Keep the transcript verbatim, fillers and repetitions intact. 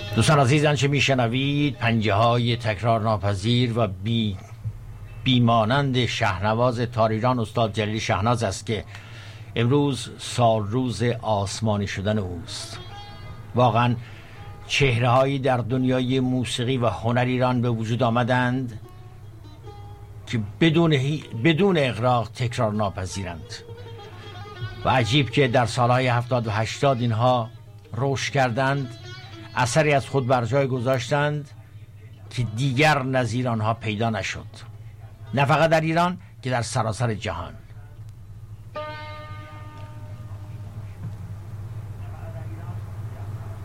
دوستان عزیز، آنچه میشنوید پنجه های تکرار ناپذیر و بی بیمانند شهنواز تاریران استاد جلیل شهناز است که امروز سال روز آسمانی شدن اوست. واقعا چهره هایی در دنیای موسیقی و هنر ایران به وجود آمدند که بدون بدون اغراق تکرار ناپذیرند و عجیب که در سالهای هفتاد و هشتاد اینها رشد کردند، اثری از خود بر جای گذاشتند که دیگر نظیر آنها پیدا نشد، نه فقط در ایران که در سراسر جهان.